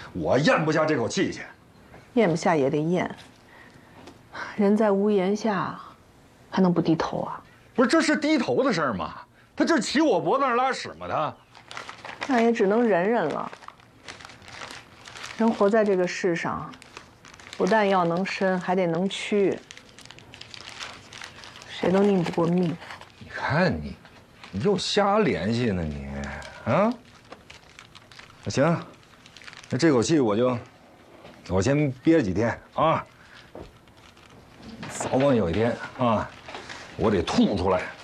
我咽不下这口气去。 咽不下也得咽。人在屋檐下，还能不低头啊？ 不是，这是低头的事儿吗？他这骑我脖子上拉屎吗？他， 那也只能忍忍了。人活在这个世上，不但要能伸，还得能屈。谁都拧不过命。 你看你又瞎联系呢你啊？那行，那这口气我先憋着几天啊。早晚有一天啊，我得吐出来。